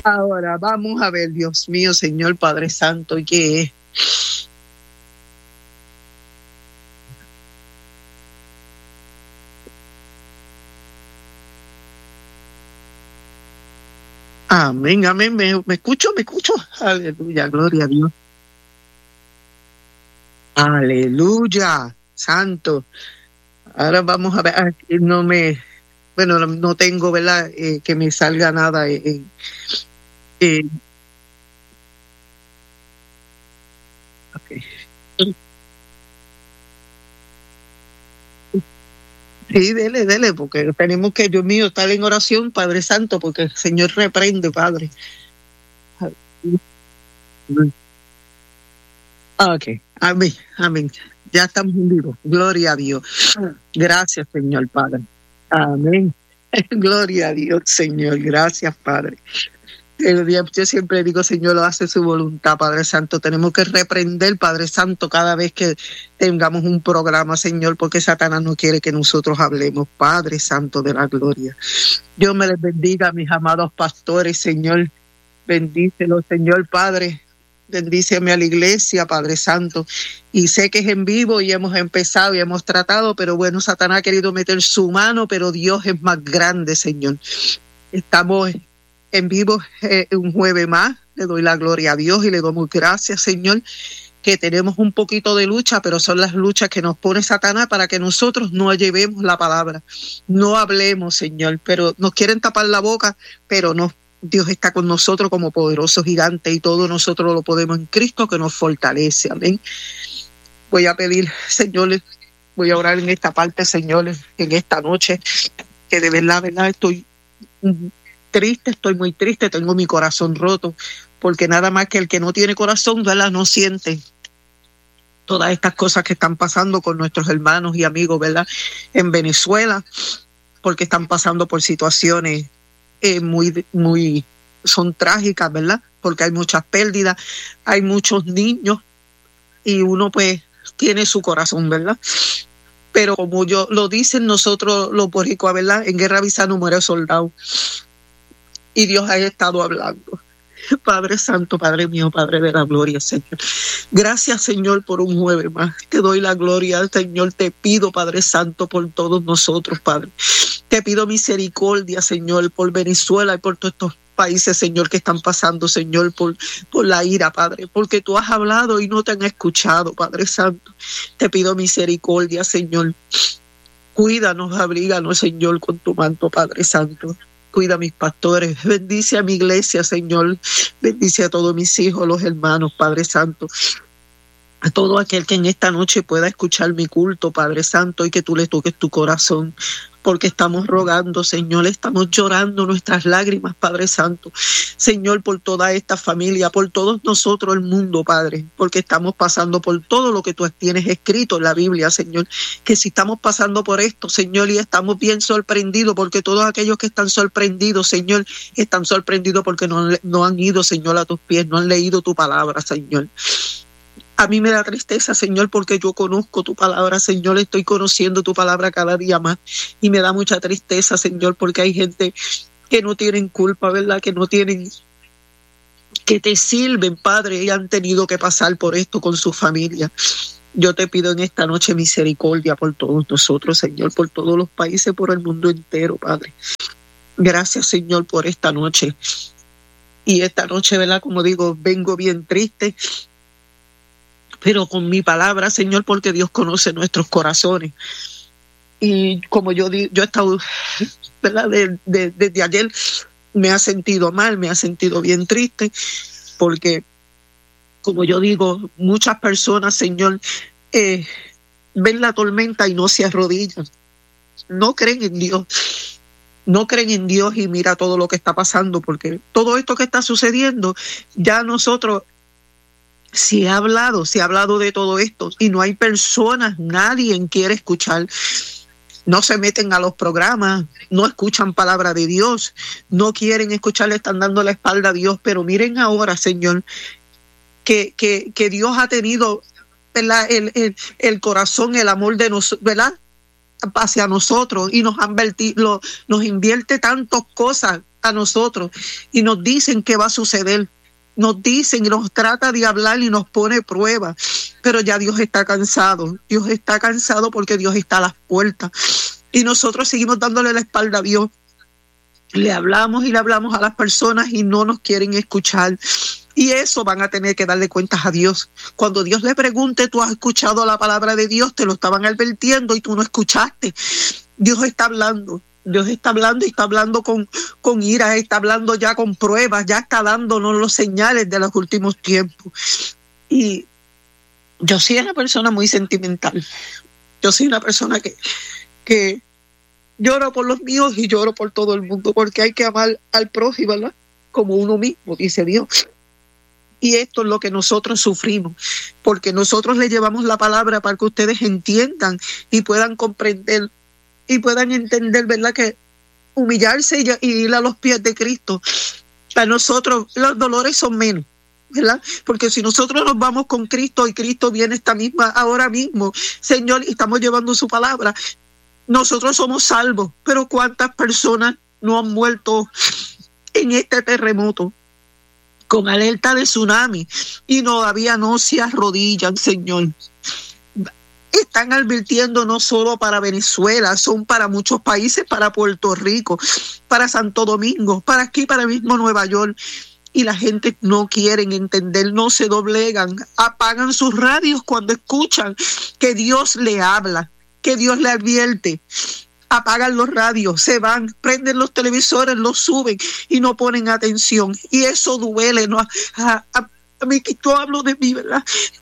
Ahora vamos a ver, Dios mío, Señor Padre Santo, ¿qué es? Amén, amén. ¿Me escucho? ¿Me escucho? Aleluya, gloria a Dios. Aleluya, santo. Ahora vamos a ver. Aquí bueno, no tengo, ¿verdad? Que me salga nada. Eh, ok. Sí, dele, porque tenemos que, Dios mío, estar en oración, Padre Santo, porque el Señor reprende, Padre. Ok, amén, amén. Ya estamos unidos. Gloria a Dios. Gracias, Señor Padre. Amén. Gloria a Dios, Señor. Gracias, Padre. Yo siempre digo, Señor, lo hace su voluntad, Padre Santo. Tenemos que reprender, Padre Santo, cada vez que tengamos un programa, Señor, porque Satanás no quiere que nosotros hablemos, Padre Santo de la gloria. Dios me les bendiga, mis amados pastores, Señor. Bendícelo, Señor Padre. Bendíceme a la iglesia, Padre Santo. Y sé que es en vivo y hemos empezado y hemos tratado, pero bueno, Satanás ha querido meter su mano, pero Dios es más grande, Señor. Estamos en vivo un jueves más. Le doy la gloria a Dios y le damos gracias, Señor, que tenemos un poquito de lucha, pero son las luchas que nos pone Satanás para que nosotros no llevemos la palabra, no hablemos, Señor, pero nos quieren tapar la boca, pero no. Dios está con nosotros como poderoso gigante y todo nosotros lo podemos en Cristo que nos fortalece. Amén. Voy a pedir, señores, voy a orar en esta parte, señores, en esta noche, que de verdad, estoy triste, estoy muy triste, tengo mi corazón roto, porque nada más que el que no tiene corazón, ¿verdad?, no siente todas estas cosas que están pasando con nuestros hermanos y amigos, ¿verdad?, en Venezuela, porque están pasando por situaciones son trágicas, ¿verdad? Porque hay muchas pérdidas, hay muchos niños y uno pues tiene su corazón, ¿verdad? Pero como lo dicen nosotros los boricuas, ¿verdad? En guerra avisada no muere soldado. Y Dios ha estado hablando. Padre Santo, Padre mío, Padre de la gloria, Señor. Gracias, Señor, por un jueves más. Te doy la gloria, Señor. Te pido, Padre Santo, por todos nosotros, Padre. Te pido misericordia, Señor, por Venezuela y por todos estos países, Señor, que están pasando, Señor, por la ira, Padre, porque tú has hablado y no te han escuchado, Padre Santo. Te pido misericordia, Señor. Cuídanos, abríganos, Señor, con tu manto, Padre Santo. Cuida a mis pastores, bendice a mi iglesia, Señor, bendice a todos mis hijos, los hermanos, Padre Santo, a todo aquel que en esta noche pueda escuchar mi culto, Padre Santo, y que tú le toques tu corazón, porque estamos rogando, Señor, estamos llorando nuestras lágrimas, Padre Santo, Señor, por toda esta familia, por todos nosotros, el mundo, Padre, porque estamos pasando por todo lo que tú tienes escrito en la Biblia, Señor, que si estamos pasando por esto, Señor, y estamos bien sorprendidos, porque todos aquellos que están sorprendidos, Señor, están sorprendidos porque no han ido, Señor, a tus pies, no han leído tu palabra, Señor. A mí me da tristeza, Señor, porque yo conozco tu palabra, Señor, estoy conociendo tu palabra cada día más y me da mucha tristeza, Señor, porque hay gente que no tienen culpa, ¿verdad? Que no tienen, que te sirven, Padre, y han tenido que pasar por esto con su familia. Yo te pido en esta noche misericordia por todos nosotros, Señor, por todos los países, por el mundo entero, Padre. Gracias, Señor, por esta noche. Y esta noche, ¿verdad? Como digo, vengo bien triste, pero con mi palabra, Señor, porque Dios conoce nuestros corazones. Y como yo he estado, ¿verdad? Desde ayer me ha sentido mal, me ha sentido bien triste, porque, como yo digo, muchas personas, Señor, ven la tormenta y no se arrodillan. No creen en Dios. No creen en Dios y mira todo lo que está pasando, porque todo esto que está sucediendo, ya nosotros... Se ha hablado de todo esto y no hay personas, nadie quiere escuchar, no se meten a los programas, no escuchan palabra de Dios, no quieren escuchar, le están dando la espalda a Dios, pero miren ahora, Señor, que Dios ha tenido, ¿verdad?, el corazón, el amor de nosotros, ¿verdad?, hacia nosotros y nos invierte tantas cosas a nosotros y nos dicen qué va a suceder. Nos dicen y nos trata de hablar y nos pone pruebas. Pero ya Dios está cansado. Dios está cansado porque Dios está a las puertas. Y nosotros seguimos dándole la espalda a Dios. Le hablamos y le hablamos a las personas y no nos quieren escuchar. Y eso van a tener que darle cuentas a Dios. Cuando Dios le pregunte, ¿tú has escuchado la palabra de Dios? Te lo estaban advirtiendo y tú no escuchaste. Dios está hablando. Dios está hablando y está hablando con ira, está hablando ya con pruebas, ya está dándonos los señales de los últimos tiempos. Y yo soy una persona muy sentimental. Yo soy una persona que lloro por los míos y lloro por todo el mundo, porque hay que amar al prójimo, ¿verdad? Como uno mismo, dice Dios. Y esto es lo que nosotros sufrimos, porque nosotros le llevamos la palabra para que ustedes entiendan y puedan comprender y puedan entender, ¿verdad? Que humillarse y ir a los pies de Cristo. Para nosotros los dolores son menos, ¿verdad? Porque si nosotros nos vamos con Cristo y Cristo viene ahora mismo, Señor, y estamos llevando su palabra, nosotros somos salvos. Pero ¿cuántas personas no han muerto en este terremoto con alerta de tsunami y todavía no se arrodillan, Señor? Están advirtiendo no solo para Venezuela, son para muchos países, para Puerto Rico, para Santo Domingo, para aquí, para mismo Nueva York. Y la gente no quieren entender, no se doblegan, apagan sus radios cuando escuchan que Dios le habla, que Dios le advierte. Apagan los radios, se van, prenden los televisores, los suben y no ponen atención. Y eso duele, ¿no? A mí, yo hablo de mí, ¿verdad?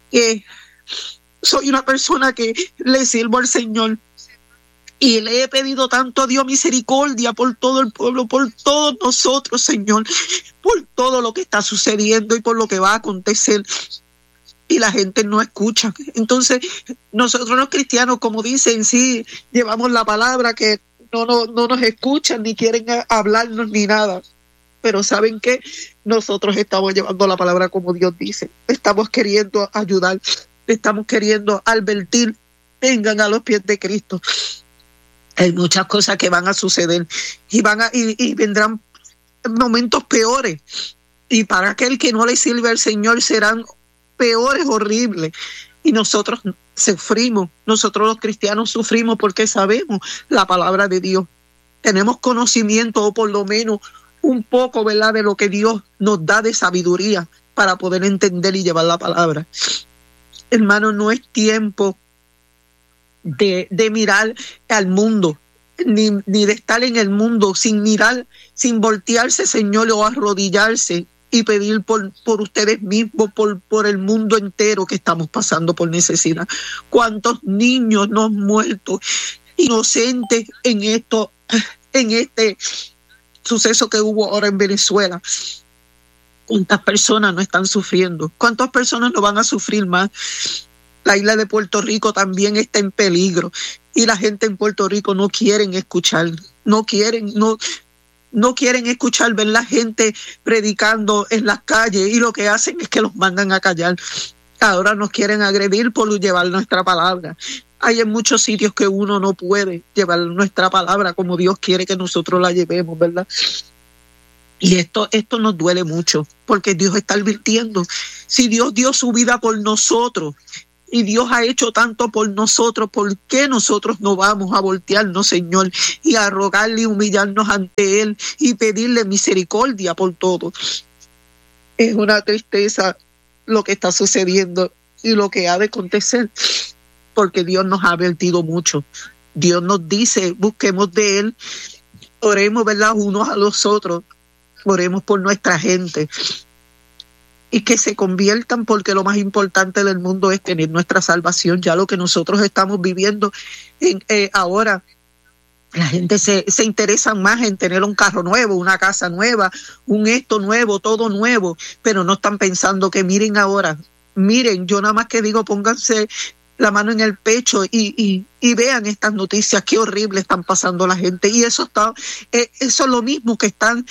Soy una persona que le sirvo al Señor y le he pedido tanto a Dios misericordia por todo el pueblo, por todos nosotros, Señor, por todo lo que está sucediendo y por lo que va a acontecer. Y la gente no escucha. Entonces, nosotros los cristianos, como dicen, sí, llevamos la palabra, que no nos escuchan, ni quieren hablarnos, ni nada. Pero ¿saben qué? Nosotros estamos llevando la palabra como Dios dice. Estamos queriendo ayudar, estamos queriendo advertir. Vengan a los pies de Cristo. Hay muchas cosas que van a suceder y vendrán momentos peores. Y para aquel que no le sirve al Señor serán peores, horribles. Y nosotros sufrimos, nosotros los cristianos sufrimos porque sabemos la palabra de Dios. Tenemos conocimiento, o por lo menos un poco, ¿verdad?, de lo que Dios nos da de sabiduría para poder entender y llevar la palabra. Hermano, no es tiempo de mirar al mundo, ni de estar en el mundo sin mirar, sin voltearse, Señor, o arrodillarse y pedir por ustedes mismos, por el mundo entero que estamos pasando por necesidad. ¿Cuántos niños no han muerto inocentes en este suceso que hubo ahora en Venezuela? ¿Cuántas personas no están sufriendo? ¿Cuántas personas no van a sufrir más? La isla de Puerto Rico también está en peligro y la gente en Puerto Rico no quieren escuchar, no quieren escuchar, ver la gente predicando en las calles, y lo que hacen es que los mandan a callar. Ahora nos quieren agredir por llevar nuestra palabra. Hay en muchos sitios que uno no puede llevar nuestra palabra como Dios quiere que nosotros la llevemos, ¿verdad? Y esto nos duele mucho, porque Dios está advirtiendo. Si Dios dio su vida por nosotros y Dios ha hecho tanto por nosotros, ¿por qué nosotros no vamos a voltearnos, Señor, y a rogarle y humillarnos ante Él y pedirle misericordia por todo? Es una tristeza lo que está sucediendo y lo que ha de acontecer, porque Dios nos ha advertido mucho. Dios nos dice, busquemos de Él, oremos, ¿verdad?, unos a los otros, oremos por nuestra gente y que se conviertan, porque lo más importante del mundo es tener nuestra salvación. Ya lo que nosotros estamos viviendo ahora, la gente se interesa más en tener un carro nuevo, una casa nueva, un esto nuevo, todo nuevo, pero no están pensando que miren ahora, miren, yo nada más que digo, pónganse la mano en el pecho y vean estas noticias, qué horrible están pasando la gente. Y eso es lo mismo que estamos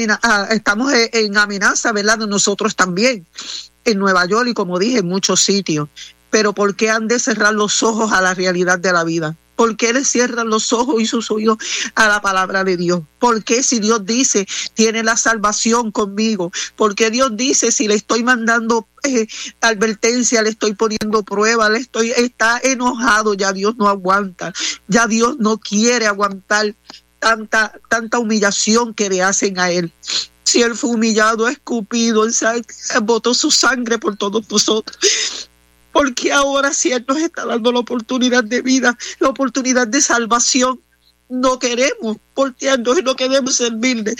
en amenaza, ¿verdad?, de nosotros también, en Nueva York y, como dije, en muchos sitios. Pero ¿por qué han de cerrar los ojos a la realidad de la vida? ¿Por qué le cierran los ojos y sus oídos a la palabra de Dios? ¿Por qué si Dios dice, tiene la salvación conmigo? ¿Por qué Dios dice, si le estoy mandando advertencia, le estoy poniendo prueba, está enojado, ya Dios no aguanta, ya Dios no quiere aguantar tanta humillación que le hacen a él? Si él fue humillado, escupido, botó su sangre por todos nosotros. Porque ahora, si él nos está dando la oportunidad de vida, la oportunidad de salvación, no queremos voltearnos y no queremos servirle?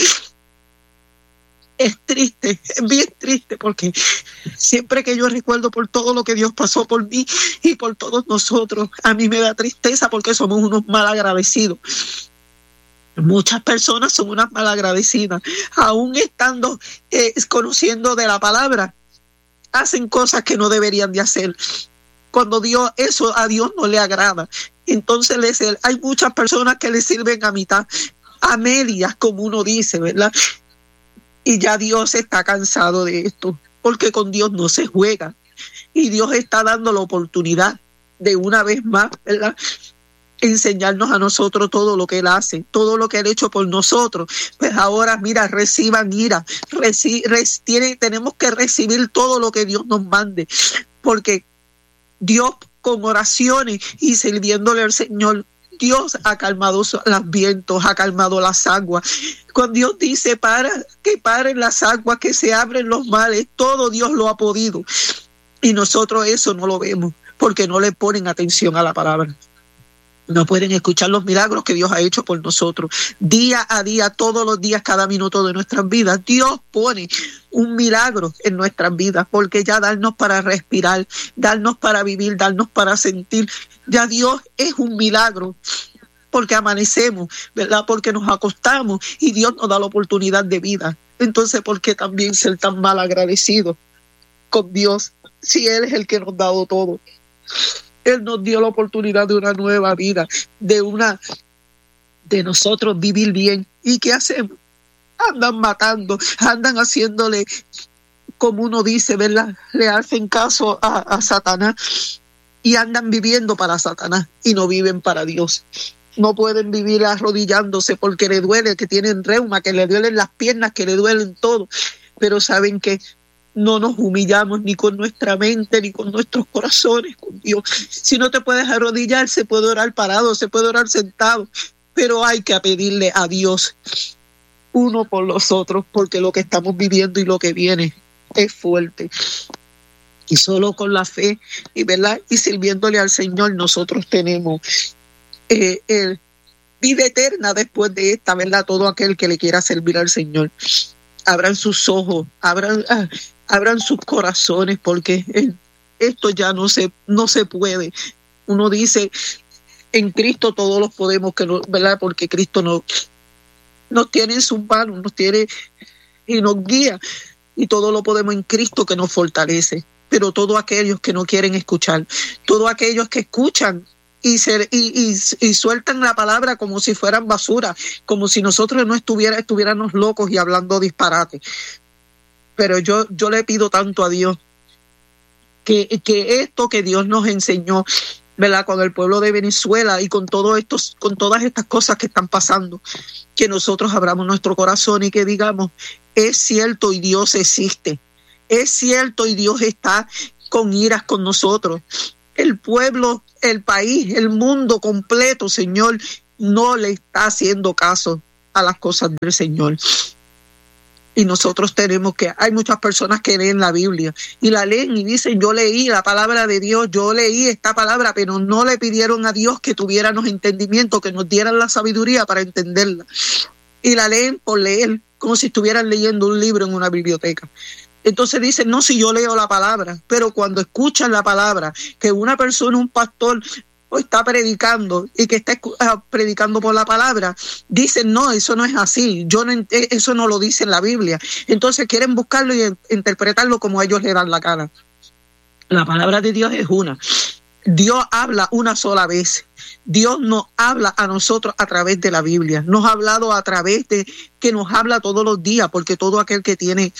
Es triste, es bien triste, porque siempre que yo recuerdo por todo lo que Dios pasó por mí y por todos nosotros, a mí me da tristeza porque somos unos malagradecidos. Muchas personas son unas malagradecidas, aún estando conociendo de la palabra, hacen cosas que no deberían de hacer. Cuando eso a Dios no le agrada. Entonces hay muchas personas que le sirven a mitad, a medias, como uno dice, ¿verdad? Y ya Dios está cansado de esto, porque con Dios no se juega. Y Dios está dando la oportunidad de una vez más, ¿verdad?, enseñarnos a nosotros todo lo que Él hace, todo lo que Él ha hecho por nosotros. Pues ahora, mira, reciban ira, tenemos que recibir todo lo que Dios nos mande, porque Dios, con oraciones y sirviéndole al Señor, Dios ha calmado los vientos, ha calmado las aguas. Cuando Dios dice que paren las aguas, que se abren los mares, todo Dios lo ha podido. Y nosotros eso no lo vemos, porque no le ponen atención a la palabra. No pueden escuchar los milagros que Dios ha hecho por nosotros. Día a día, todos los días, cada minuto de nuestras vidas, Dios pone un milagro en nuestras vidas, porque ya darnos para respirar, darnos para vivir, darnos para sentir, ya Dios es un milagro, porque amanecemos, ¿verdad? Porque nos acostamos y Dios nos da la oportunidad de vida. Entonces, ¿por qué también ser tan mal agradecidos con Dios si Él es el que nos ha dado todo? Él nos dio la oportunidad de una nueva vida, de nosotros vivir bien. ¿Y qué hacemos? Andan matando, andan haciéndole, como uno dice, ¿verdad? Le hacen caso a Satanás y andan viviendo para Satanás y no viven para Dios. No pueden vivir arrodillándose porque le duele, que tienen reuma, que le duelen las piernas, que le duelen todo. Pero saben que no nos humillamos ni con nuestra mente, ni con nuestros corazones, con Dios. Si no te puedes arrodillar, se puede orar parado, se puede orar sentado, pero hay que pedirle a Dios uno por los otros, porque lo que estamos viviendo y lo que viene es fuerte. Y solo con la fe, y ¿verdad?, y sirviéndole al Señor, nosotros tenemos vida eterna después de esta, ¿verdad? Todo aquel que le quiera servir al Señor. Abran sus ojos, abran sus corazones, porque esto ya no se puede. Uno dice, en Cristo todos los podemos, ¿verdad? Porque Cristo nos tiene en sus manos, nos tiene y nos guía, y todo lo podemos en Cristo que nos fortalece. Pero todos aquellos que no quieren escuchar, todos aquellos que escuchan y sueltan la palabra como si fueran basura, como si nosotros no estuviéramos locos y hablando disparate. Pero yo le pido tanto a Dios que esto que Dios nos enseñó, ¿verdad?, con el pueblo de Venezuela y con todas estas cosas que están pasando, que nosotros abramos nuestro corazón y que digamos, es cierto y Dios existe, es cierto y Dios está con iras con nosotros. El pueblo, el país, el mundo completo, Señor, no le está haciendo caso a las cosas del Señor. Y nosotros hay muchas personas que leen la Biblia y la leen y dicen, yo leí la palabra de Dios, yo leí esta palabra, pero no le pidieron a Dios que tuviéramos entendimiento, que nos dieran la sabiduría para entenderla. Y la leen por leer, como si estuvieran leyendo un libro en una biblioteca. Entonces dicen, no, si yo leo la palabra, pero cuando escuchan la palabra, que una persona, un pastor, está predicando y que está predicando por la palabra, dicen, no, eso no es así, eso no lo dice en la Biblia. Entonces quieren buscarlo y interpretarlo como a ellos le dan la gana. La palabra de Dios es una. Dios habla una sola vez. Dios nos habla a nosotros a través de la Biblia. Nos ha hablado a través de que nos habla todos los días, porque todo aquel que tiene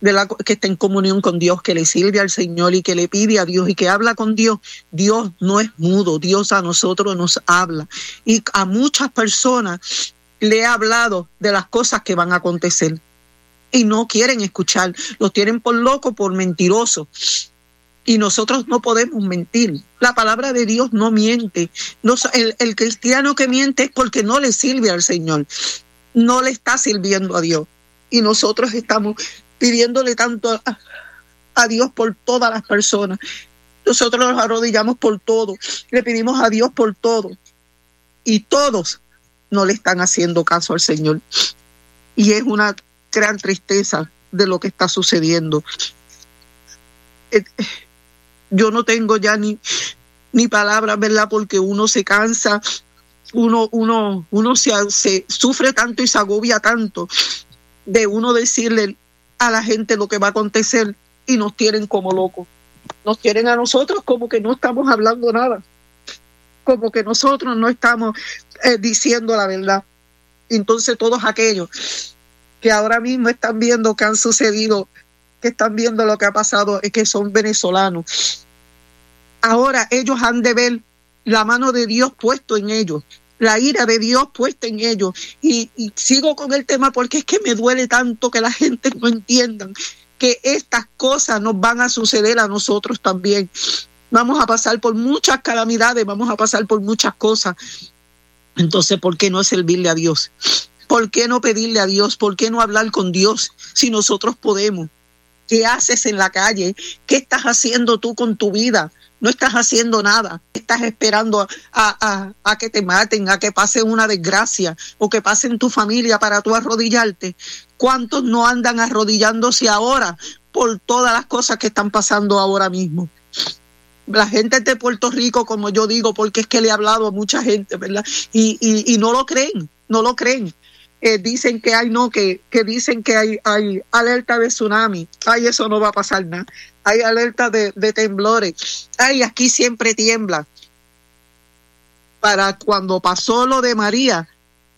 ¿verdad?, que está en comunión con Dios, que le sirve al Señor y que le pide a Dios y que habla con Dios. Dios no es mudo, Dios a nosotros nos habla. Y a muchas personas le ha hablado de las cosas que van a acontecer y no quieren escuchar, los tienen por locos, por mentirosos. Y nosotros no podemos mentir. La palabra de Dios no miente. El cristiano que miente es porque no le sirve al Señor, no le está sirviendo a Dios. Y nosotros estamos pidiéndole tanto a Dios por todas las personas. Nosotros nos arrodillamos por todo, le pedimos a Dios por todo. Y todos no le están haciendo caso al Señor. Y es una gran tristeza de lo que está sucediendo. Yo no tengo ya ni palabras, ¿verdad? Porque uno se cansa, uno se sufre tanto y se agobia tanto de uno decirle a la gente lo que va a acontecer y nos tienen como locos. Nos tienen a nosotros como que no estamos hablando nada, como que nosotros no estamos diciendo la verdad. Entonces todos aquellos que ahora mismo están viendo que han sucedido, que están viendo lo que ha pasado, es que son venezolanos. Ahora ellos han de ver la mano de Dios puesto en ellos, la ira de Dios puesta en ellos. Y sigo con el tema porque es que me duele tanto que la gente no entienda que estas cosas nos van a suceder a nosotros también. Vamos a pasar por muchas calamidades, vamos a pasar por muchas cosas. Entonces, ¿por qué no servirle a Dios? ¿Por qué no pedirle a Dios? ¿Por qué no hablar con Dios si nosotros podemos? ¿Qué haces en la calle? ¿Qué estás haciendo tú con tu vida? No estás haciendo nada. Estás esperando a que te maten, a que pase una desgracia o que pase en tu familia para tú arrodillarte. ¿Cuántos no andan arrodillándose ahora por todas las cosas que están pasando ahora mismo? La gente de Puerto Rico, como yo digo, porque es que le he hablado a mucha gente, ¿verdad? Y no lo creen, no lo creen. Dicen que dicen que hay alerta de tsunami. Ay, eso no va a pasar nada. Hay alerta de temblores. Ay, aquí siempre tiembla. Para cuando pasó lo de María,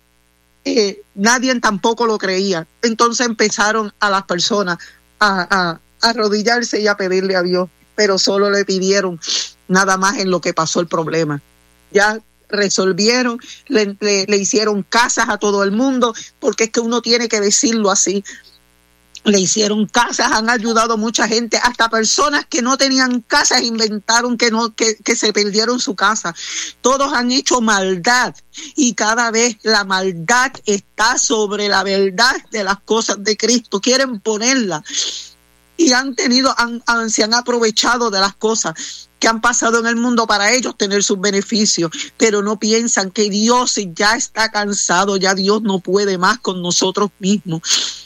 nadie tampoco lo creía. Entonces empezaron a las personas a arrodillarse y a pedirle a Dios, pero solo le pidieron nada más en lo que pasó el problema. Ya resolvieron, le hicieron casas a todo el mundo, porque es que uno tiene que decirlo así. Le hicieron casas, han ayudado a mucha gente, hasta personas que no tenían casas inventaron que se perdieron su casa. Todos han hecho maldad y cada vez la maldad está sobre la verdad de las cosas de Cristo. Quieren ponerla y se han aprovechado de las cosas que han pasado en el mundo para ellos tener sus beneficios, pero no piensan que Dios ya está cansado, ya Dios no puede más con nosotros mismos.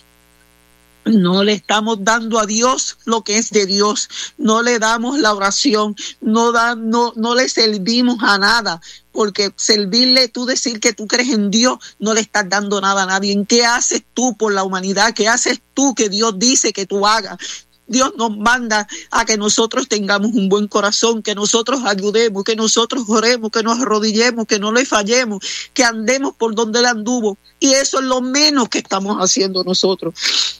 No le estamos dando a Dios lo que es de Dios, no le damos la oración, no le servimos a nada, porque servirle, tú decir que tú crees en Dios, no le estás dando nada a nadie. ¿Qué haces tú por la humanidad? ¿Qué haces tú que Dios dice que tú hagas? Dios nos manda a que nosotros tengamos un buen corazón, que nosotros ayudemos, que nosotros oremos, que nos arrodillemos, que no le fallemos, que andemos por donde Él anduvo. Y eso es lo menos que estamos haciendo nosotros.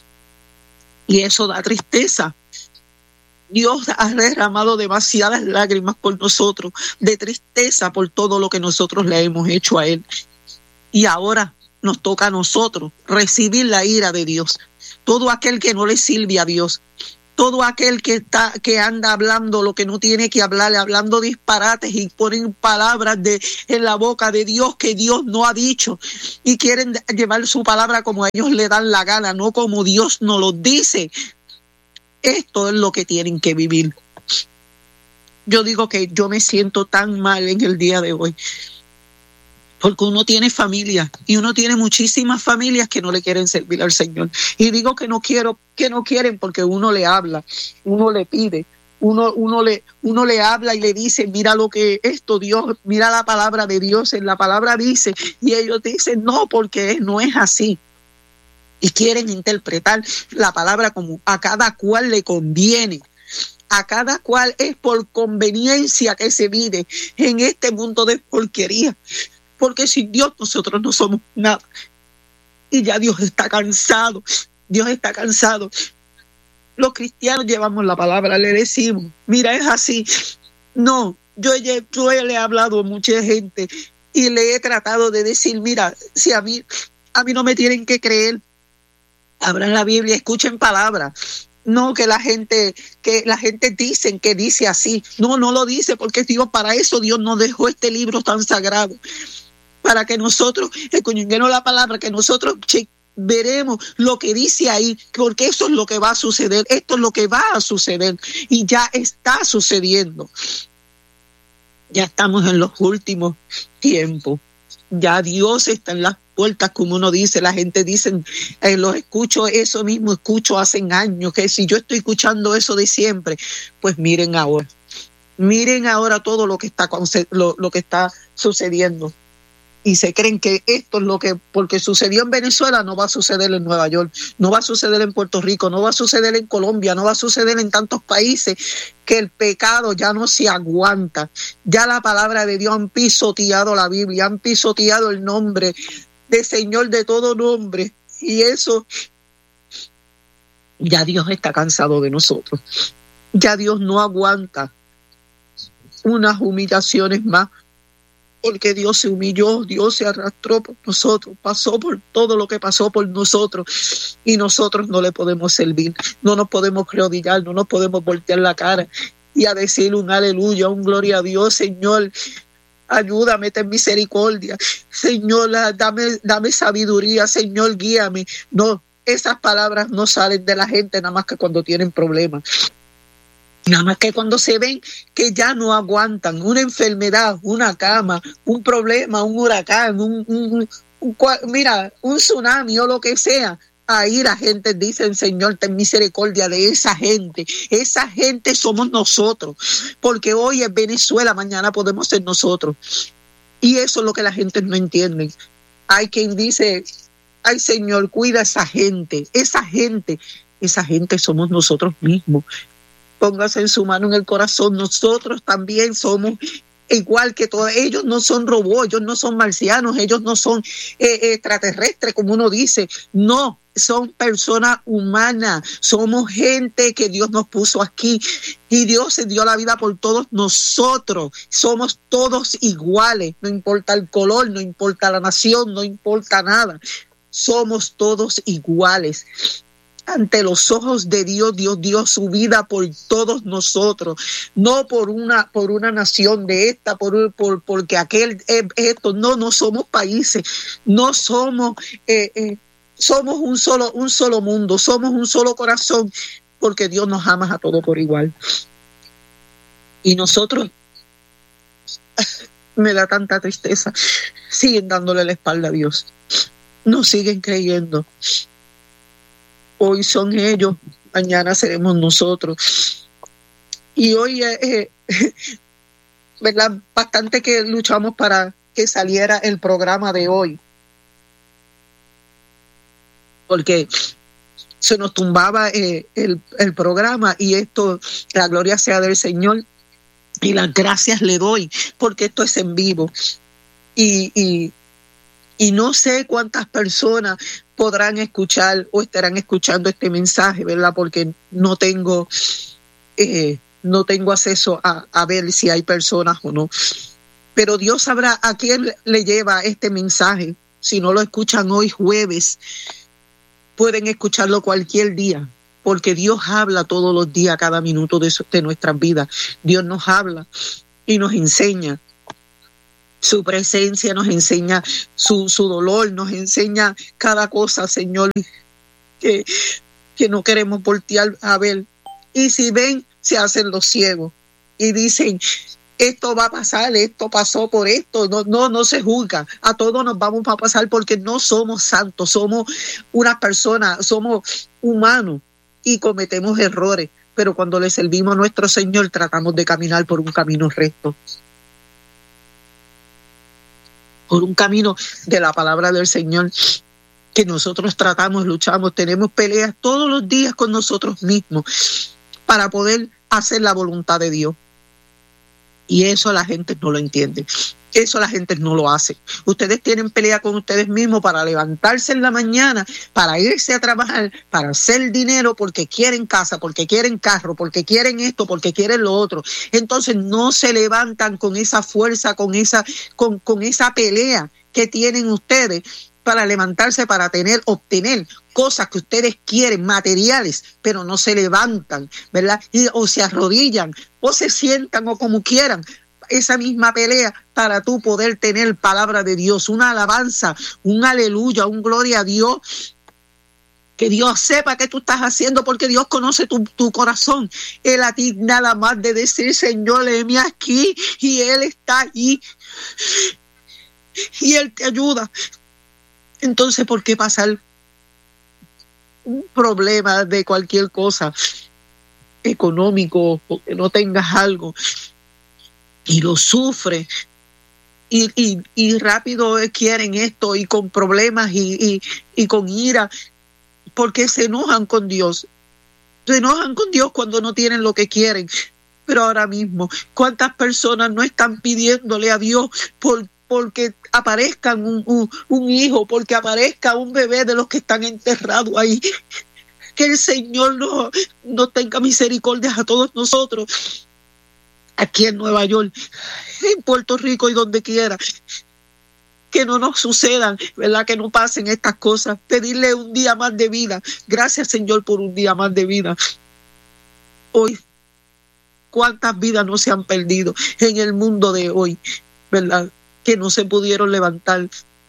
Y eso da tristeza. Dios ha derramado demasiadas lágrimas por nosotros, de tristeza por todo lo que nosotros le hemos hecho a Él. Y ahora nos toca a nosotros recibir la ira de Dios. Todo aquel que no le sirve a Dios, todo aquel que anda hablando lo que no tiene que hablar, hablando disparates y ponen palabras en la boca de Dios que Dios no ha dicho y quieren llevar su palabra como a ellos le dan la gana, no como Dios nos lo dice. Esto es lo que tienen que vivir. Yo digo que yo me siento tan mal en el día de hoy, porque uno tiene familia y uno tiene muchísimas familias que no le quieren servir al Señor. Y digo que no quieren porque uno le habla, uno le pide, uno le habla y le dice, mira lo que esto, Dios, mira la palabra de Dios, en la palabra dice, y ellos dicen, no, porque no es así. Y quieren interpretar la palabra como a cada cual le conviene. A cada cual es por conveniencia que se vive en este mundo de porquería. Porque sin Dios nosotros no somos nada. Y ya Dios está cansado. Dios está cansado. Los cristianos llevamos la palabra, le decimos, mira, es así. No, yo le he hablado a mucha gente y le he tratado de decir, mira, si a mí no me tienen que creer, abran la Biblia, escuchen palabras. No que la gente dicen que dice así. No lo dice, porque Dios, para eso Dios nos dejó este libro tan sagrado, para que nosotros, escuchemos la palabra, que nosotros veremos lo que dice ahí, porque eso es lo que va a suceder. Esto es lo que va a suceder y ya está sucediendo. Ya estamos en los últimos tiempos. Ya Dios está en las puertas, como uno dice. La gente dice, los escucho, eso mismo escucho hace años, que si yo estoy escuchando eso de siempre, pues miren ahora todo lo que está sucediendo. Y se creen que esto es lo que, porque sucedió en Venezuela, no va a suceder en Nueva York, no va a suceder en Puerto Rico, no va a suceder en Colombia, no va a suceder en tantos países, que el pecado ya no se aguanta. Ya la palabra de Dios han pisoteado la Biblia, han pisoteado el nombre de Señor de todo nombre. Y eso, ya Dios está cansado de nosotros. Ya Dios no aguanta unas humillaciones más. Porque Dios se humilló, Dios se arrastró por nosotros, pasó por todo lo que pasó por nosotros, y nosotros no le podemos servir, no nos podemos arrodillar, no nos podemos voltear la cara y a decir un aleluya, un gloria a Dios. Señor, ayúdame, ten misericordia, Señor, dame sabiduría, Señor, guíame. No, esas palabras no salen de la gente nada más que cuando tienen problemas. Nada más que cuando se ven que ya no aguantan una enfermedad, una cama, un problema, un huracán, un tsunami o lo que sea. Ahí la gente dice, Señor, ten misericordia de esa gente. Esa gente somos nosotros. Porque hoy es Venezuela, mañana podemos ser nosotros. Y eso es lo que la gente no entiende. Hay quien dice, ay Señor, cuida a esa gente. Esa gente somos nosotros mismos. Póngase en su mano en el corazón. Nosotros también somos igual que todos. Ellos no son robots, ellos no son marcianos, ellos no son extraterrestres, como uno dice. No, son personas humanas. Somos gente que Dios nos puso aquí. Y Dios se dio la vida por todos nosotros. Somos todos iguales. No importa el color, no importa la nación, no importa nada. Somos todos iguales. Ante los ojos de Dios, Dios dio su vida por todos nosotros, no por una nación de esta, porque aquel es esto. No somos países, no somos, somos un solo mundo, somos un solo corazón, porque Dios nos ama a todos por igual. Y nosotros, me da tanta tristeza, siguen dándole la espalda a Dios, no siguen creyendo. Hoy son ellos, mañana seremos nosotros. Y hoy, ¿verdad? Bastante que luchamos para que saliera el programa de hoy. Porque se nos tumbaba el programa, y esto, la gloria sea del Señor. Y las gracias le doy, porque esto es en vivo. Y no sé cuántas personas podrán escuchar o estarán escuchando este mensaje, ¿verdad? Porque no tengo acceso a ver si hay personas o no. Pero Dios sabrá a quién le lleva este mensaje. Si no lo escuchan hoy jueves, pueden escucharlo cualquier día, porque Dios habla todos los días, cada minuto de nuestras vidas. Dios nos habla y nos enseña. Su presencia nos enseña su dolor, nos enseña cada cosa, Señor, que no queremos voltear a ver. Y si ven, se hacen los ciegos y dicen, esto va a pasar, esto pasó por esto. No se juzga. A todos nos vamos a pasar, porque no somos santos, somos unas personas, somos humanos y cometemos errores. Pero cuando le servimos a nuestro Señor, tratamos de caminar por un camino recto, por un camino de la palabra del Señor, que nosotros tratamos, luchamos, tenemos peleas todos los días con nosotros mismos para poder hacer la voluntad de Dios. Y eso la gente no lo entiende. Eso la gente no lo hace. Ustedes tienen pelea con ustedes mismos para levantarse en la mañana, para irse a trabajar, para hacer dinero, porque quieren casa, porque quieren carro, porque quieren esto, porque quieren lo otro. Entonces no se levantan con esa fuerza, con esa pelea que tienen ustedes para levantarse, para obtener cosas que ustedes quieren, materiales, pero no se levantan, ¿verdad? O se arrodillan, o se sientan, o como quieran. Esa misma pelea para tú poder tener palabra de Dios, una alabanza, un aleluya, un gloria a Dios, que Dios sepa qué tú estás haciendo, porque Dios conoce tu corazón. Él a ti nada más de decir, Señor, heme aquí, y Él está ahí, y Él te ayuda. Entonces, ¿por qué pasar un problema de cualquier cosa económico, porque no tengas algo, y lo sufres, y rápido quieren esto, y con problemas y con ira, porque se enojan con Dios? Se enojan con Dios cuando no tienen lo que quieren. Pero ahora mismo, ¿cuántas personas no están pidiéndole a Dios porque aparezcan un hijo, porque aparezca un bebé de los que están enterrados ahí? Que el Señor no tenga misericordia a todos nosotros, aquí en Nueva York, en Puerto Rico y donde quiera. Que no nos sucedan, ¿verdad? Que no pasen estas cosas. Pedirle un día más de vida. Gracias, Señor, por un día más de vida. Hoy, ¿cuántas vidas no se han perdido en el mundo de hoy, ¿verdad? Que no se pudieron levantar,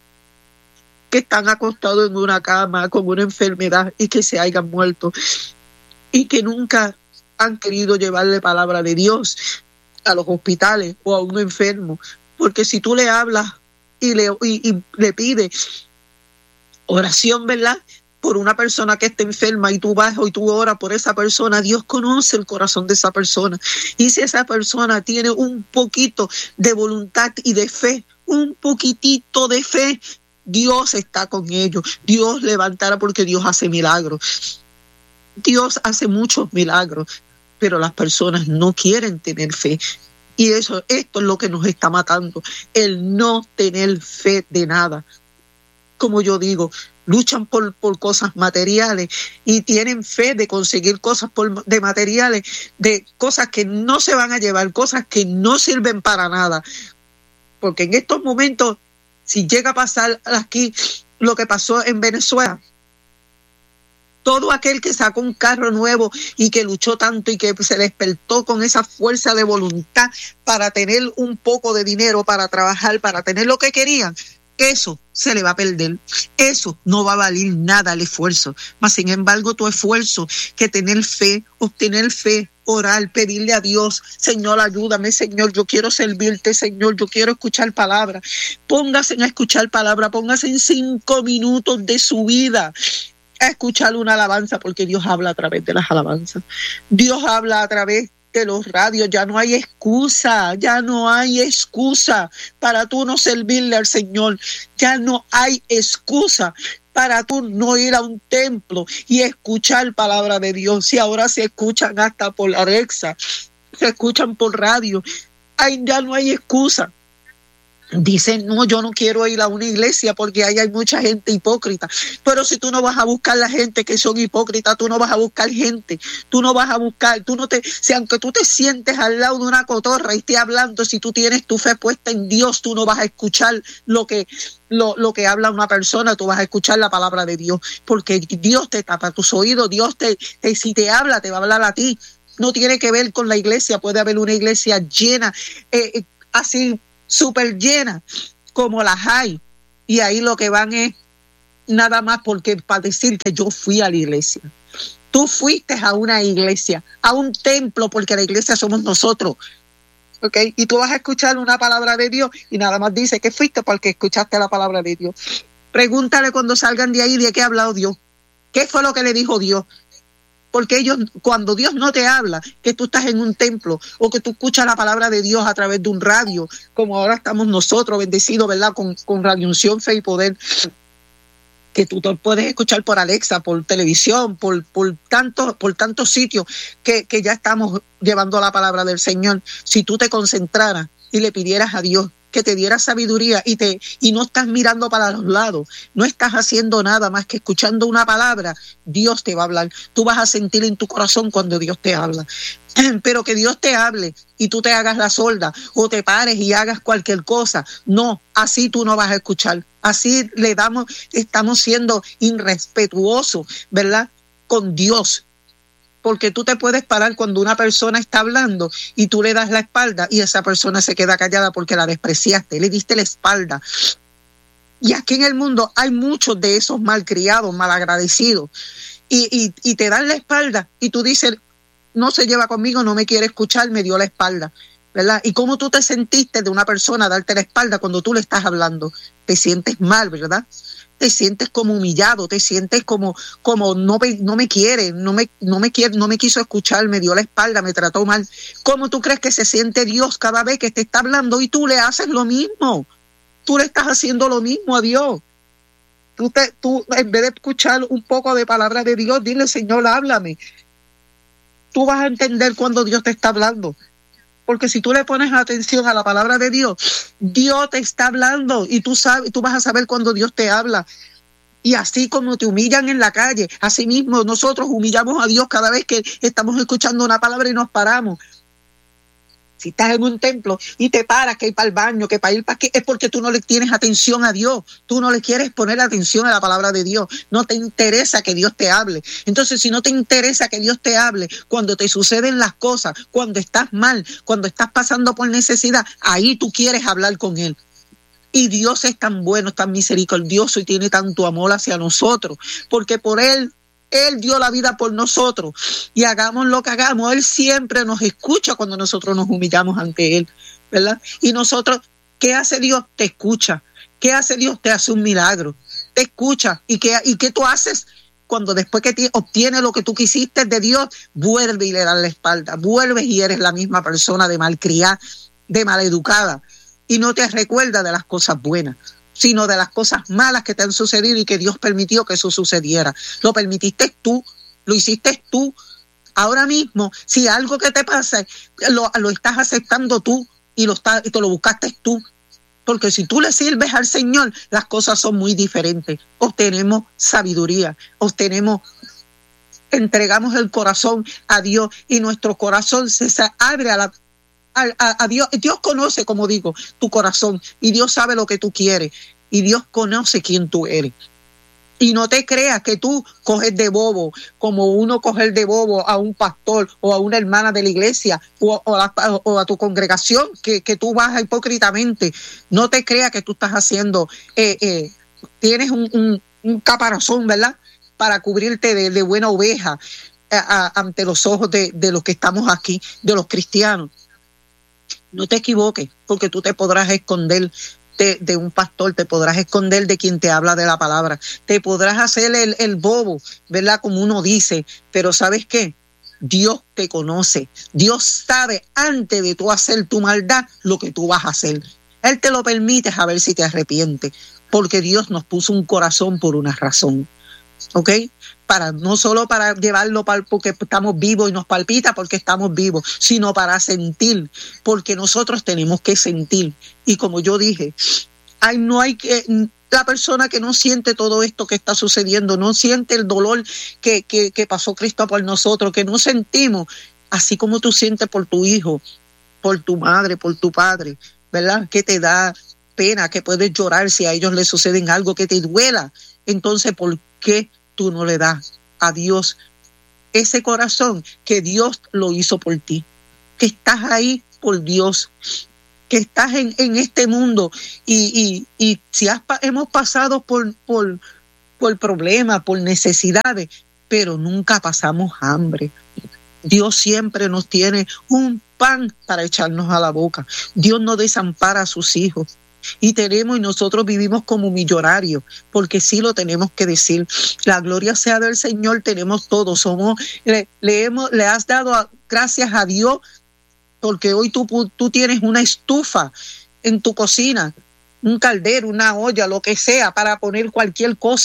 que están acostados en una cama con una enfermedad y que se hayan muerto, y que nunca han querido llevarle palabra de Dios a los hospitales o a un enfermo, porque si tú le hablas y le pides oración, ¿verdad?, por una persona que esté enferma, y tú vas y tú oras por esa persona, Dios conoce el corazón de esa persona, y si esa persona tiene un poquito de voluntad y de fe, un poquitito de fe, Dios está con ellos. Dios levantará, porque Dios hace milagros. Dios hace muchos milagros, pero las personas no quieren tener fe. Y esto es lo que nos está matando, el no tener fe de nada. Como yo digo, luchan por cosas materiales y tienen fe de conseguir cosas de materiales, de cosas que no se van a llevar, cosas que no sirven para nada. Porque en estos momentos, si llega a pasar aquí lo que pasó en Venezuela, todo aquel que sacó un carro nuevo y que luchó tanto y que se despertó con esa fuerza de voluntad para tener un poco de dinero, para trabajar, para tener lo que querían, eso se le va a perder. Eso no va a valer nada el esfuerzo. Mas, sin embargo, tu esfuerzo, que tener fe, obtener fe, orar, pedirle a Dios, Señor, ayúdame, Señor, yo quiero servirte, Señor, yo quiero escuchar palabra. Póngase a escuchar palabra, póngase en 5 minutos de su vida a escuchar una alabanza, porque Dios habla a través de las alabanzas. Dios habla a través de los radios. Ya no hay excusa, para tú no servirle al Señor. Ya no hay excusa para tú no ir a un templo y escuchar palabra de Dios. Y ahora se escuchan hasta por Alexa, se escuchan por radio. Ya no hay excusa. Dicen, no, yo no quiero ir a una iglesia porque ahí hay mucha gente hipócrita. Pero si tú no vas a buscar la gente que son hipócritas, tú no vas a buscar gente, si aunque tú te sientes al lado de una cotorra y esté hablando, si tú tienes tu fe puesta en Dios, tú no vas a escuchar lo que habla una persona, tú vas a escuchar la palabra de Dios, porque Dios te tapa tus oídos. Dios si te habla, te va a hablar a ti. No tiene que ver con la iglesia. Puede haber una iglesia llena, así súper llena, como las hay, y ahí lo que van es nada más para decir que yo fui a la iglesia. Tú fuiste a una iglesia, a un templo, porque la iglesia somos nosotros, ¿ok? Y tú vas a escuchar una palabra de Dios y nada más dice que fuiste porque escuchaste la palabra de Dios. Pregúntale cuando salgan de ahí de qué ha hablado Dios, qué fue lo que le dijo Dios. Porque cuando Dios no te habla, que tú estás en un templo o que tú escuchas la palabra de Dios a través de un radio, como ahora estamos nosotros bendecidos, ¿verdad? Con Radio Unción, Fe y Poder. que tú te puedes escuchar por Alexa, por televisión, por tantos sitios que ya estamos llevando la palabra del Señor. Si tú te concentraras y le pidieras a Dios que te diera sabiduría y no estás mirando para los lados, no estás haciendo nada más que escuchando una palabra, Dios te va a hablar. Tú vas a sentir en tu corazón cuando Dios te habla. Pero que Dios te hable y tú te hagas la sorda o te pares y hagas cualquier cosa, no, así tú no vas a escuchar. Así estamos siendo irrespetuosos, ¿verdad? Con Dios. Porque tú te puedes parar cuando una persona está hablando y tú le das la espalda y esa persona se queda callada porque la despreciaste, le diste la espalda. Y aquí en el mundo hay muchos de esos malcriados, malagradecidos. Y te dan la espalda y tú dices, no se lleva conmigo, no me quiere escuchar, me dio la espalda, ¿verdad? ¿Y cómo tú te sentiste de una persona darte la espalda cuando tú le estás hablando? Te sientes mal, ¿verdad? Te sientes como humillado, te sientes como no me quiere, no me quiso escuchar, me dio la espalda, me trató mal. ¿Cómo tú crees que se siente Dios cada vez que te está hablando y tú le haces lo mismo? Tú le estás haciendo lo mismo a Dios. Tú en vez de escuchar un poco de palabra de Dios, dile, Señor, háblame. Tú vas a entender cuando Dios te está hablando. Porque si tú le pones atención a la palabra de Dios, Dios te está hablando y tú vas a saber cuando Dios te habla. Y así como te humillan en la calle, así mismo nosotros humillamos a Dios cada vez que estamos escuchando una palabra y nos paramos. Si estás en un templo y te paras que ir para el baño, que para ir para aquí, es porque tú no le tienes atención a Dios. Tú no le quieres poner atención a la palabra de Dios. No te interesa que Dios te hable. Entonces, si no te interesa que Dios te hable, cuando te suceden las cosas, cuando estás mal, cuando estás pasando por necesidad, ahí tú quieres hablar con Él. Y Dios es tan bueno, tan misericordioso y tiene tanto amor hacia nosotros, porque por Él dio la vida por nosotros y hagamos lo que hagamos, Él siempre nos escucha cuando nosotros nos humillamos ante Él, ¿verdad? Y nosotros, ¿qué hace Dios? Te escucha. ¿Qué hace Dios? Te hace un milagro. Te escucha. ¿Y qué tú haces? Cuando después que obtienes lo que tú quisiste de Dios, vuelve y le das la espalda. Vuelves y eres la misma persona de malcriada, de maleducada. Y no te recuerdas de las cosas buenas, sino de las cosas malas que te han sucedido y que Dios permitió que eso sucediera. Lo permitiste tú, lo hiciste tú. Ahora mismo, si algo que te pasa, lo estás aceptando tú y te lo buscaste tú. Porque si tú le sirves al Señor, las cosas son muy diferentes. Obtenemos sabiduría, entregamos el corazón a Dios y nuestro corazón se abre a Dios. Dios conoce, como digo, tu corazón y Dios sabe lo que tú quieres y Dios conoce quién tú eres. Y no te creas que tú coges de bobo, como uno coger de bobo a un pastor o a una hermana de la iglesia o a tu congregación, que tú vas hipócritamente. No te creas que tú estás haciendo, tienes un caparazón, ¿verdad? Para cubrirte de buena oveja ante los ojos de los que estamos aquí, de los cristianos. No te equivoques, porque tú te podrás esconder de un pastor, te podrás esconder de quien te habla de la palabra, te podrás hacer el bobo, ¿verdad? Como uno dice, pero ¿sabes qué? Dios te conoce, Dios sabe antes de tú hacer tu maldad lo que tú vas a hacer. Él te lo permite a ver si te arrepientes, porque Dios nos puso un corazón por una razón, ¿ok? No solo para llevarlo porque estamos vivos y nos palpita porque estamos vivos, sino para sentir, porque nosotros tenemos que sentir. Y como yo dije, la persona que no siente todo esto que está sucediendo, no siente el dolor que pasó Cristo por nosotros, que no sentimos, así como tú sientes por tu hijo, por tu madre, por tu padre, ¿verdad? Que te da pena, que puedes llorar si a ellos les suceden algo, que te duela. Entonces, ¿por qué tú no le das a Dios ese corazón que Dios lo hizo por ti? Que estás ahí por Dios, que estás en este mundo y si hemos pasado por problemas, por necesidades, pero nunca pasamos hambre. Dios siempre nos tiene un pan para echarnos a la boca. Dios no desampara a sus hijos. Y nosotros vivimos como millonarios, porque sí lo tenemos que decir. La gloria sea del Señor, tenemos todo. Le has dado gracias a Dios, porque hoy tú tienes una estufa en tu cocina, un caldero, una olla, lo que sea, para poner cualquier cosa.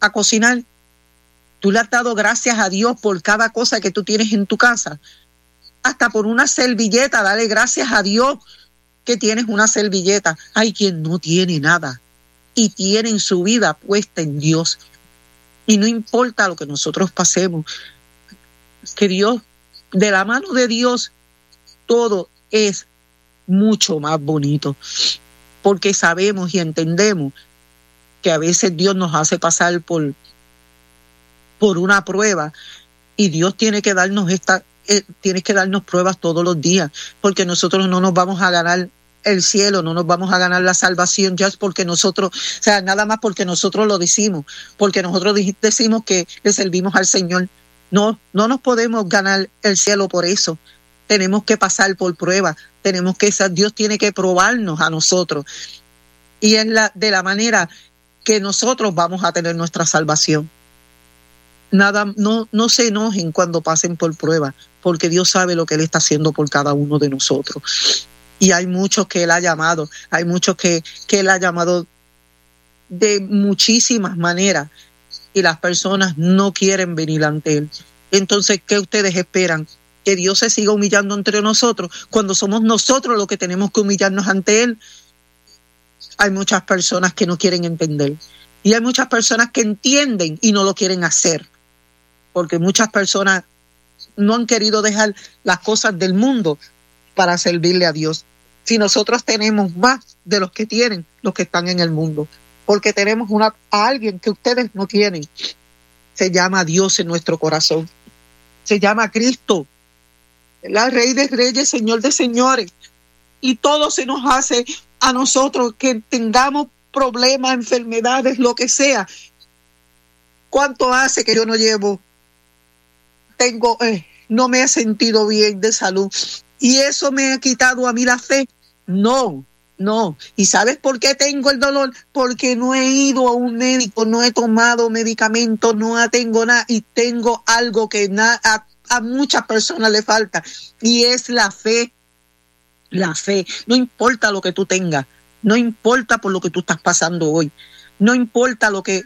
a cocinar. Tú le has dado gracias a Dios por cada cosa que tú tienes en tu casa. Hasta por una servilleta, dale gracias a Dios que tienes una servilleta. Hay quien no tiene nada y tienen su vida puesta en Dios. Y no importa lo que nosotros pasemos, que Dios, de la mano de Dios, todo es mucho más bonito. Porque sabemos y entendemos que a veces Dios nos hace pasar por una prueba y Dios tiene que darnos pruebas todos los días, porque nosotros no nos vamos a ganar el cielo, no nos vamos a ganar la salvación ya es porque nosotros, o sea, nada más porque nosotros lo decimos, porque nosotros decimos que le servimos al Señor. No nos podemos ganar el cielo por eso. Tenemos que pasar por pruebas, Dios tiene que probarnos a nosotros. Y es de la manera que nosotros vamos a tener nuestra salvación. No se enojen cuando pasen por pruebas, porque Dios sabe lo que Él está haciendo por cada uno de nosotros. Y hay muchos que Él ha llamado, hay muchos que Él ha llamado de muchísimas maneras y las personas no quieren venir ante Él. Entonces, ¿qué ustedes esperan? ¿Que Dios se siga humillando entre nosotros cuando somos nosotros los que tenemos que humillarnos ante Él? Hay muchas personas que no quieren entender y hay muchas personas que entienden y no lo quieren hacer, porque muchas personas no han querido dejar las cosas del mundo para servirle a Dios. Si nosotros tenemos más de los que tienen los que están en el mundo, porque tenemos a alguien que ustedes no tienen. Se llama Dios en nuestro corazón. Se llama Cristo, el Rey de Reyes, Señor de Señores. Y todo se nos hace a nosotros que tengamos problemas, enfermedades, lo que sea. ¿Cuánto hace que yo no me he sentido bien de salud? ¿Y eso me ha quitado a mí la fe? No. ¿Y sabes por qué tengo el dolor? Porque no he ido a un médico, no he tomado medicamentos, no tengo nada y tengo algo que a muchas personas le falta y es la fe. La fe. No importa lo que tú tengas, no importa por lo que tú estás pasando hoy, no importa lo que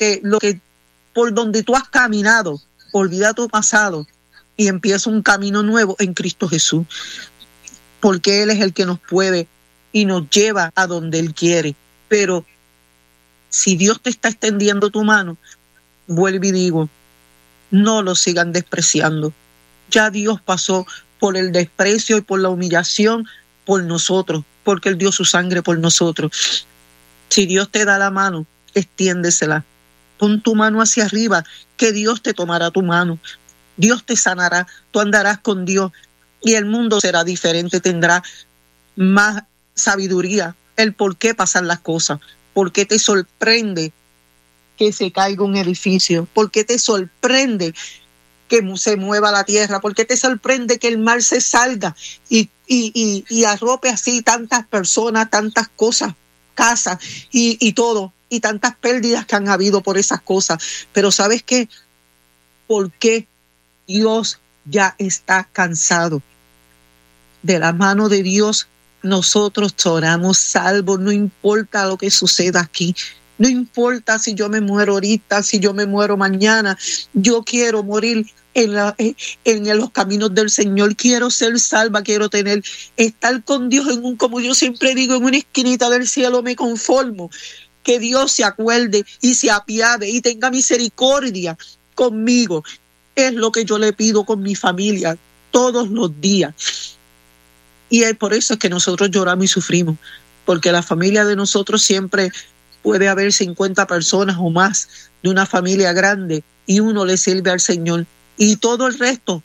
por donde tú has caminado, olvida tu pasado y empieza un camino nuevo en Cristo Jesús, porque Él es el que nos puede y nos lleva a donde Él quiere. Pero si Dios te está extendiendo tu mano, vuelvo y digo, no lo sigan despreciando. Ya Dios pasó por el desprecio y por la humillación por nosotros, porque Él dio su sangre por nosotros. Si Dios te da la mano, extiéndesela. Pon tu mano hacia arriba, que Dios te tomará tu mano. Dios te sanará, tú andarás con Dios y el mundo será diferente, tendrá más sabiduría, el por qué pasan las cosas, por qué te sorprende que se caiga un edificio, por qué te sorprende que se mueva la tierra, por qué te sorprende que el mar se salga y arrope así tantas personas, tantas cosas, casas y todo, y tantas pérdidas que han habido por esas cosas. Pero ¿sabes qué? Porque Dios ya está cansado. De la mano de Dios nosotros seremos salvos, no importa lo que suceda aquí. No importa si yo me muero ahorita, si yo me muero mañana. Yo quiero morir en los caminos del Señor. Quiero ser salva, quiero estar con Dios como yo siempre digo, en una esquinita del cielo me conformo. Que Dios se acuerde y se apiade y tenga misericordia conmigo. Es lo que yo le pido con mi familia todos los días. Y por eso es que nosotros lloramos y sufrimos, porque la familia de nosotros siempre puede haber 50 personas o más de una familia grande y uno le sirve al Señor. Y todo el resto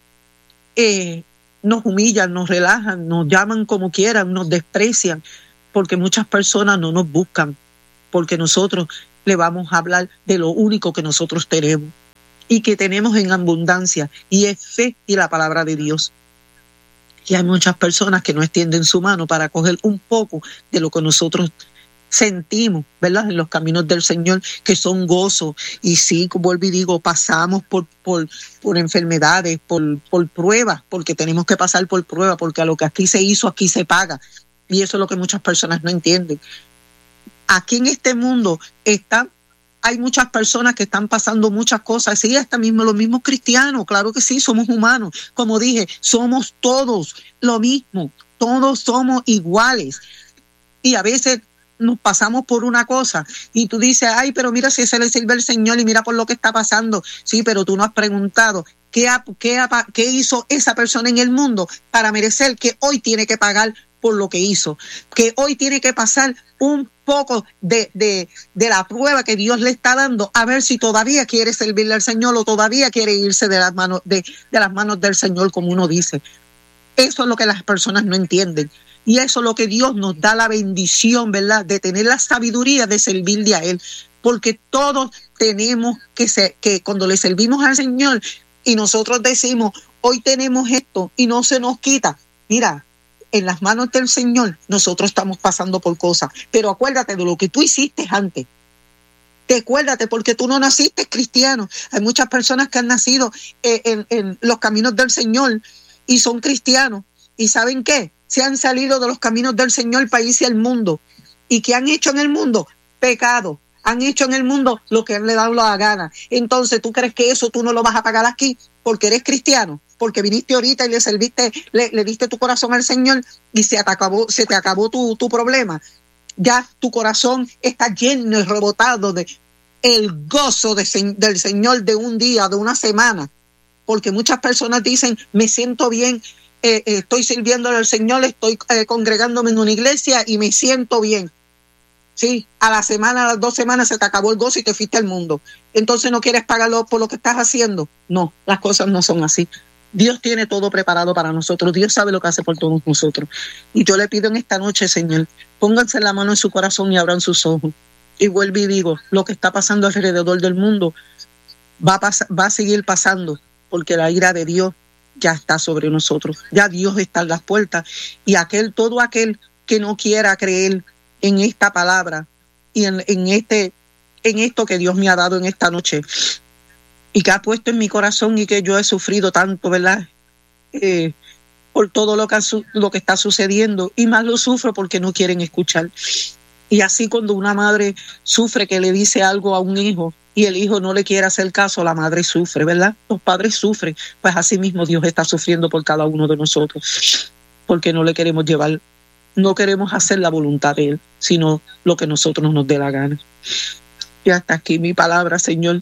nos humillan, nos relajan, nos llaman como quieran, nos desprecian, porque muchas personas no nos buscan, porque nosotros le vamos a hablar de lo único que nosotros tenemos y que tenemos en abundancia, y es fe y la palabra de Dios. Y hay muchas personas que no extienden su mano para coger un poco de lo que nosotros sentimos, ¿verdad? En los caminos del Señor, que son gozo. Y sí, como vuelvo y digo, pasamos por enfermedades, por pruebas, porque tenemos que pasar por pruebas, porque a lo que aquí se hizo, aquí se paga. Y eso es lo que muchas personas no entienden. Aquí en este mundo está hay muchas personas que están pasando muchas cosas, sí, hasta mismo los mismos cristianos, claro que sí, somos humanos, como dije, somos todos lo mismo, todos somos iguales, y a veces nos pasamos por una cosa, y tú dices, ay, pero mira si se le sirve al Señor, y mira por lo que está pasando, sí, pero tú no has preguntado, ¿qué hizo esa persona en el mundo para merecer que hoy tiene que pagar por lo que hizo? Que hoy tiene que pasar un poco de la prueba que Dios le está dando, a ver si todavía quiere servirle al Señor o todavía quiere irse de las manos del Señor, como uno dice. Eso es lo que las personas no entienden. Y eso es lo que Dios nos da la bendición, ¿verdad? De tener la sabiduría de servirle a Él. Porque todos tenemos que cuando le servimos al Señor y nosotros decimos, hoy tenemos esto y no se nos quita. Mira, en las manos del Señor nosotros estamos pasando por cosas. Pero acuérdate de lo que tú hiciste antes. Acuérdate, porque tú no naciste cristiano. Hay muchas personas que han nacido en los caminos del Señor y son cristianos. ¿Y saben qué? Se han salido de los caminos del Señor para irse al mundo. ¿Y qué han hecho en el mundo? Pecado. Han hecho en el mundo lo que le dan la gana. Entonces, ¿tú crees que eso tú no lo vas a pagar aquí porque eres cristiano? Porque viniste ahorita y le serviste, le diste tu corazón al Señor y se te acabó tu problema. Ya tu corazón está lleno y rebotado de el gozo del Señor de un día, de una semana. Porque muchas personas dicen, me siento bien, estoy sirviéndole al Señor, estoy congregándome en una iglesia y me siento bien. Sí, a la semana, a las 2 semanas se te acabó el gozo y te fuiste al mundo. Entonces no quieres pagarlo por lo que estás haciendo. No, las cosas no son así. Dios tiene todo preparado para nosotros. Dios sabe lo que hace por todos nosotros. Y yo le pido en esta noche, Señor, pónganse la mano en su corazón y abran sus ojos. Y vuelvo y digo, lo que está pasando alrededor del mundo va a seguir pasando, porque la ira de Dios ya está sobre nosotros. Ya Dios está en las puertas. Y todo aquel que no quiera creer en esta palabra y en esto que Dios me ha dado en esta noche y que ha puesto en mi corazón y que yo he sufrido tanto, ¿verdad? Por todo lo que está sucediendo, y más lo sufro porque no quieren escuchar. Y así cuando una madre sufre que le dice algo a un hijo y el hijo no le quiere hacer caso, la madre sufre, ¿verdad? Los padres sufren. Pues así mismo Dios está sufriendo por cada uno de nosotros, porque no le queremos llevar. No queremos hacer la voluntad de Él, sino lo que nosotros nos dé la gana. Y hasta aquí mi palabra, Señor.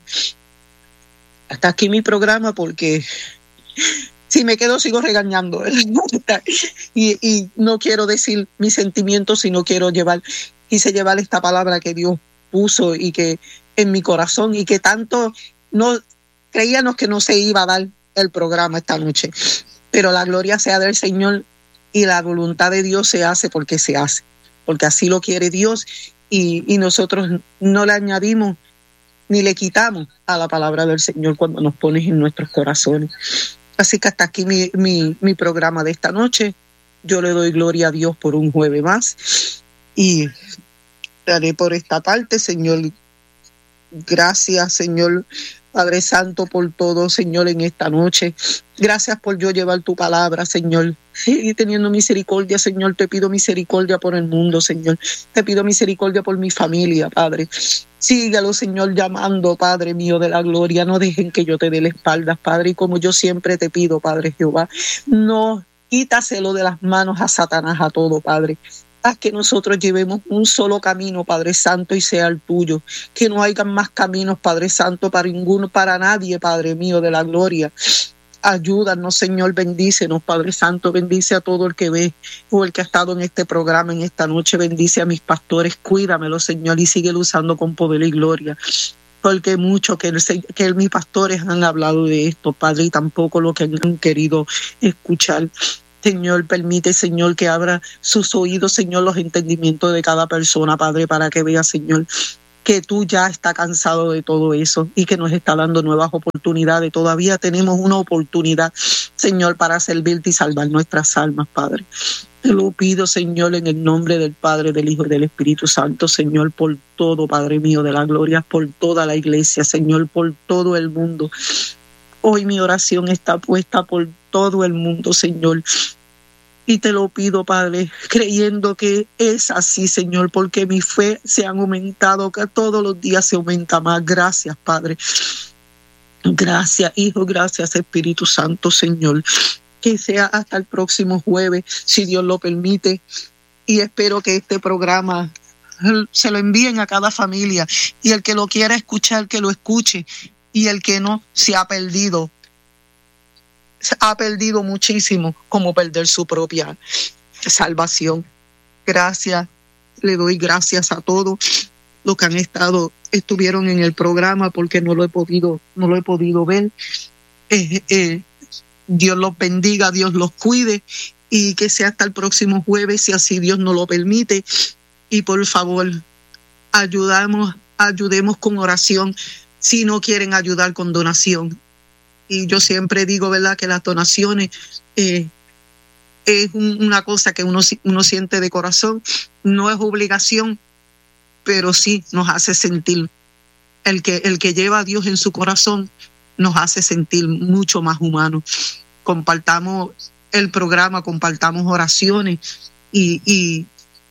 Hasta aquí mi programa, porque si me quedo sigo regañando. Y no quiero decir mis sentimientos, sino quise llevar esta palabra que Dios puso y que en mi corazón, y que tanto no creíamos que no se iba a dar el programa esta noche. Pero la gloria sea del Señor. Y la voluntad de Dios se hace porque se hace, porque así lo quiere Dios, y nosotros no le añadimos ni le quitamos a la palabra del Señor cuando nos pones en nuestros corazones. Así que hasta aquí mi programa de esta noche. Yo le doy gloria a Dios por un jueves más y daré por esta parte, Señor. Gracias, Señor Padre Santo, por todo, Señor, en esta noche. Gracias por yo llevar tu palabra, Señor. Y teniendo misericordia, Señor, te pido misericordia por el mundo, Señor. Te pido misericordia por mi familia, Padre. Sígalo, Señor, llamando, Padre mío de la gloria. No dejen que yo te dé la espalda, Padre. Y como yo siempre te pido, Padre Jehová, no quítaselo de las manos a Satanás a todo, Padre. Haz que nosotros llevemos un solo camino, Padre Santo, y sea el tuyo. Que no haya más caminos, Padre Santo, para nadie, Padre mío de la gloria. Ayúdanos, Señor, bendícenos, Padre Santo, bendice a todo el que ve o el que ha estado en este programa en esta noche. Bendice a mis pastores, cuídamelo, Señor, y sigue usando con poder y gloria. Porque mucho que mis pastores han hablado de esto, Padre, y tampoco lo que han querido escuchar. Señor, permite, Señor, que abra sus oídos, Señor, los entendimientos de cada persona, Padre, para que vea, Señor, que tú ya estás cansado de todo eso y que nos está dando nuevas oportunidades. Todavía tenemos una oportunidad, Señor, para servirte y salvar nuestras almas, Padre. Te lo pido, Señor, en el nombre del Padre, del Hijo y del Espíritu Santo, Señor, por todo, Padre mío de la gloria, por toda la iglesia, Señor, por todo el mundo. Hoy mi oración está puesta por todo el mundo, Señor. Y te lo pido, Padre, creyendo que es así, Señor, porque mi fe se ha aumentado, que todos los días se aumenta más. Gracias, Padre. Gracias, Hijo, gracias, Espíritu Santo, Señor. Que sea hasta el próximo jueves, si Dios lo permite. Y espero que este programa se lo envíen a cada familia. Y el que lo quiera escuchar, que lo escuche. Y el que no, se ha perdido muchísimo, como perder su propia salvación. Gracias, le doy gracias a todos los que estuvieron en el programa, porque no lo he podido ver. Dios los bendiga, Dios los cuide, y que sea hasta el próximo jueves, si así Dios nos lo permite. Y por favor, ayudemos con oración, si no quieren ayudar con donación. Y yo siempre digo, ¿verdad?, que las donaciones es una cosa que uno siente de corazón, no es obligación, pero sí nos hace sentir. El que lleva a Dios en su corazón nos hace sentir mucho más humanos. Compartamos el programa, compartamos oraciones y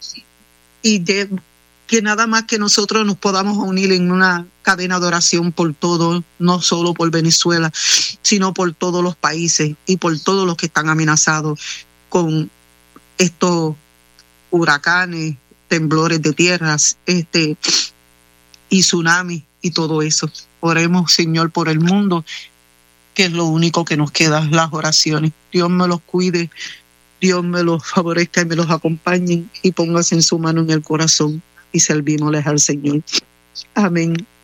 que nada más que nosotros nos podamos unir en una cadena de oración por todo, no solo por Venezuela, sino por todos los países y por todos los que están amenazados con estos huracanes, temblores de tierras, y tsunamis y todo eso. Oremos, Señor, por el mundo, que es lo único que nos queda, las oraciones. Dios me los cuide, Dios me los favorezca y me los acompañe, y póngase en su mano en el corazón y servímosles al Señor. Amén